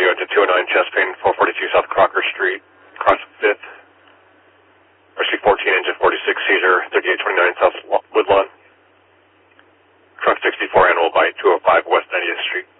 go to 209 Chespin, 442 South Crocker Street, cross 5th, or Street 14, engine 46, Caesar, 3829 South Woodlawn. Truck 64 animal by 205 West 90th Street.